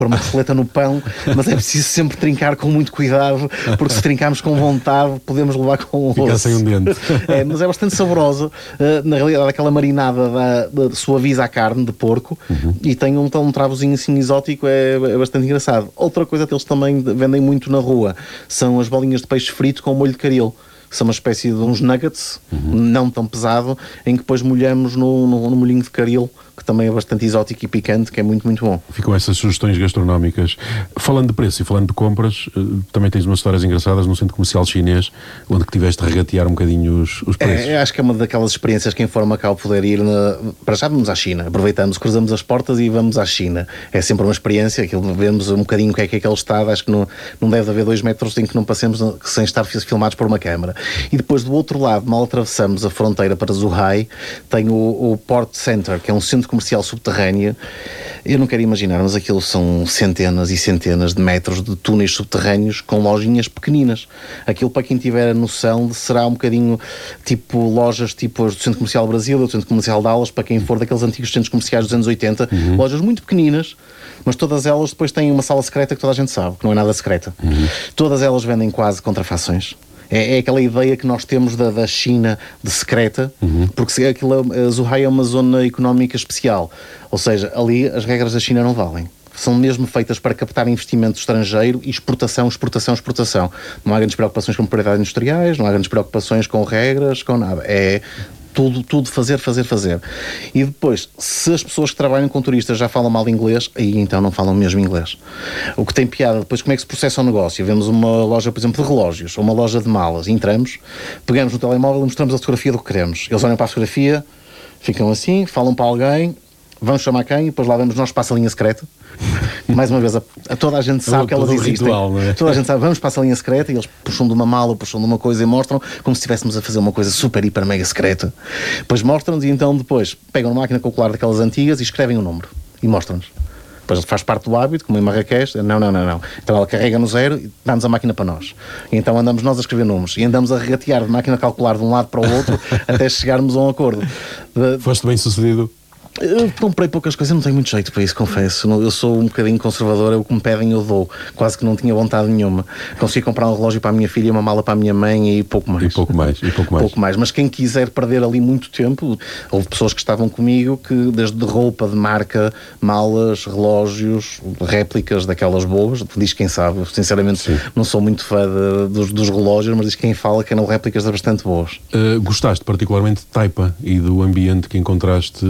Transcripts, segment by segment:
pôr uma costeleta no pão, mas é preciso sempre trincar com muito cuidado, porque se trincarmos com vontade, podemos levar com o Fica sem um dente. Mas é bastante saborosa. Na realidade, aquela marinada suaviza a carne de porco e tem um travozinho assim exótico, é bastante engraçado. Outra coisa que eles também vendem muito na rua são as bolinhas de peixe frito com molho de caril. São uma espécie de uns nuggets, não tão pesado, em que depois molhamos no molhinho de caril, que também é bastante exótico e picante, que é muito, muito bom. Ficam essas sugestões gastronómicas. Falando de preço e falando de compras, também tens umas histórias engraçadas no centro comercial chinês, onde que tiveste a regatear um bocadinho os preços. Acho que é uma daquelas experiências que quem for a Macau poder ir, para já vamos à China, aproveitamos, cruzamos as portas e vamos à China. É sempre uma experiência, vemos um bocadinho o que é aquele estado, acho que não deve haver 2 metros em que não passemos sem estar filmados por uma câmara. E depois do outro lado, mal atravessamos a fronteira para Zhuhai, tem o Port Center, que é um centro comercial subterrâneo. Eu não quero imaginar, mas aquilo são centenas e centenas de metros de túneis subterrâneos com lojinhas pequeninas. Aquilo, para quem tiver a noção, será um bocadinho tipo lojas tipo as do Centro Comercial Brasil, do Centro Comercial Dallas, para quem for daqueles antigos centros comerciais dos anos 80, lojas muito pequeninas, mas todas elas depois têm uma sala secreta que toda a gente sabe, que não é nada secreta. Todas elas vendem quase contrafações. É aquela ideia que nós temos da China de secreta, porque a Zhuhai é uma zona económica especial. Ou seja, ali as regras da China não valem. São mesmo feitas para captar investimento estrangeiro e exportação. Não há grandes preocupações com propriedades industriais, não há grandes preocupações com regras, com nada. É tudo fazer. E depois, se as pessoas que trabalham com turistas já falam mal inglês, aí então não falam mesmo inglês. O que tem piada, depois como é que se processa o negócio? Vemos uma loja, por exemplo, de relógios, ou uma loja de malas, entramos, pegamos no telemóvel e mostramos a fotografia do que queremos. Eles olham para a fotografia, ficam assim, falam para alguém, vamos chamar quem? E depois lá vamos nós para a salinha secreta. Mais uma vez, toda a gente sabe que elas existem. Ritual, não é? Toda a gente sabe, vamos para a salinha secreta e eles puxam de uma mala, puxam de uma coisa e mostram como se estivéssemos a fazer uma coisa super, hiper, mega secreta. Depois mostram-nos e então depois pegam uma máquina calcular daquelas antigas e escrevem o número e mostram-nos. Depois faz parte do hábito, como em Marrakech, não. Então ela carrega no 0 e dá-nos a máquina para nós. E então andamos nós a escrever números e andamos a regatear de máquina calcular de um lado para o outro até chegarmos a um acordo. Foste bem sucedido? Eu comprei poucas coisas, não tenho muito jeito para isso, confesso. Eu sou um bocadinho conservador, o que me pedem eu dou. Quase que não tinha vontade nenhuma. Consegui comprar um relógio para a minha filha, uma mala para a minha mãe e pouco mais. Pouco mais. Mas quem quiser perder ali muito tempo, houve pessoas que estavam comigo que desde roupa de marca, malas, relógios, réplicas daquelas boas, diz quem sabe. Eu, sinceramente, não sou muito fã dos relógios, mas diz quem fala que eram réplicas bastante boas. Gostaste particularmente de Taipa e do ambiente que encontraste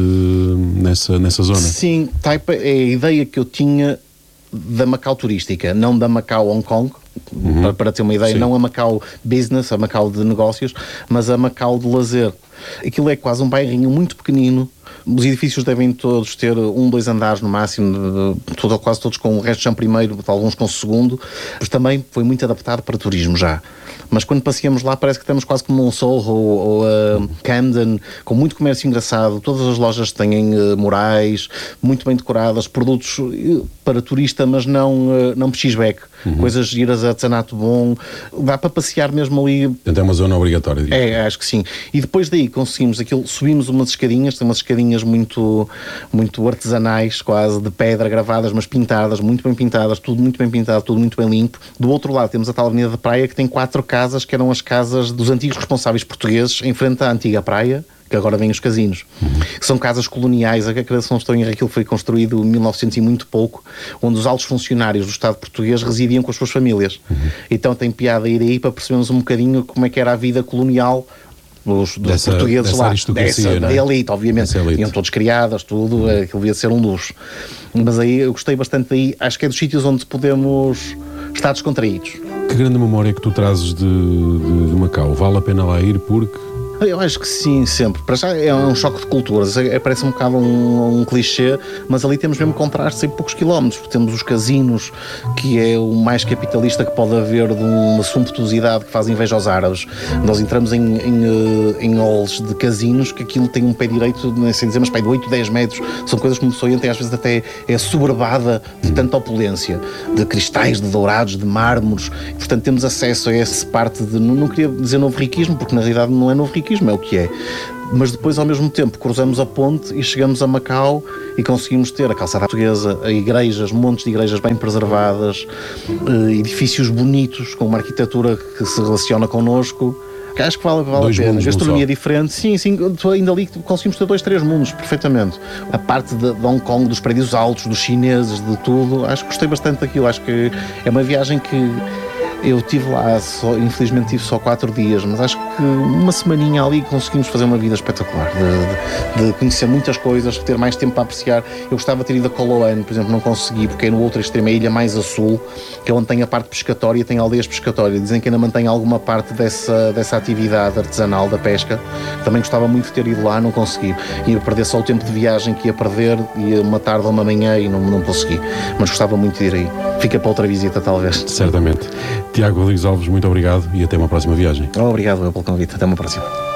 nessa zona? Sim, Taipa é a ideia que eu tinha da Macau turística, não da Macau Hong Kong, para ter uma ideia, não a Macau business, a Macau de negócios, mas a Macau de lazer. Aquilo é quase um bairrinho muito pequenino. Os edifícios devem todos ter 2 andares no máximo, quase todos com o resto de chão primeiro, alguns com o segundo, mas também foi muito adaptado para turismo já. Mas quando passeamos lá parece que estamos quase como um Soho ou Camden, com muito comércio engraçado, todas as lojas têm murais, muito bem decoradas, produtos para turista, mas não pechisbeck, coisas giras, artesanato bom, dá para passear mesmo ali. Então é uma zona obrigatória. Acho que sim. E depois daí conseguimos aquilo, subimos umas escadinhas, tem umas escadinhas muito, muito artesanais, quase de pedra, gravadas, mas pintadas, muito bem pintadas, tudo muito bem pintado, tudo muito bem limpo. Do outro lado temos a tal avenida da praia que tem 4 casas, que eram as casas dos antigos responsáveis portugueses, em frente à antiga praia, que agora vêm os casinos. São casas coloniais, a criação estou em aquilo foi construído em 1900 e muito pouco, onde os altos funcionários do Estado português residiam com as suas famílias. Então tem piada ir aí para percebermos um bocadinho como é que era a vida colonial dos portugueses lá, da elite, obviamente, iam todos criadas, tudo, aquilo devia ser um luxo. Mas aí eu gostei bastante daí, acho que é dos sítios onde podemos estar descontraídos. Que grande memória que tu trazes de Macau, vale a pena lá ir porque... Eu acho que sim, sempre. Para já é um choque de culturas, parece um bocado um clichê, mas ali temos mesmo contrastes em poucos quilómetros. Temos os casinos, que é o mais capitalista que pode haver, de uma sumptuosidade que faz inveja aos árabes. Nós entramos em halls de casinos que aquilo tem um pé direito, nem sei dizer, mas pé de 8, 10 metros. São coisas que uma pessoa entra e às vezes até é soberbada de tanta opulência, de cristais, de dourados, de mármores. E, portanto, temos acesso a essa parte de, não queria dizer novo riquismo, porque na realidade não é novo riquismo, é o que é. mas depois ao mesmo tempo cruzamos a ponte e chegamos a Macau e conseguimos ter a calçada portuguesa, igrejas, montes de igrejas bem preservadas, edifícios bonitos com uma arquitetura que se relaciona connosco. Acho que vale a pena. Gastronomia diferente. Sim, ainda ali conseguimos ter 2, 3 mundos, perfeitamente. A parte de Hong Kong, dos prédios altos, dos chineses, de tudo, acho que gostei bastante daquilo. Acho que é uma viagem que eu estive lá, infelizmente tive só 4 dias, mas acho que uma semaninha ali conseguimos fazer uma vida espetacular, de conhecer muitas coisas, ter mais tempo para apreciar. Eu gostava de ter ido a Koh Loen, por exemplo, não consegui, porque é no outro extremo, a ilha mais a sul, que é onde tem a parte pescatória, tem aldeias pescatórias. Dizem que ainda mantém alguma parte dessa atividade artesanal da pesca. Também gostava muito de ter ido lá, não consegui. Ia perder só o tempo de viagem que ia perder, ia uma tarde ou uma manhã e não consegui. Mas gostava muito de ir aí. Fica para outra visita, talvez. Certamente. Tiago Rodrigues Alves, muito obrigado e até uma próxima viagem. Obrigado pelo convite. Até uma próxima.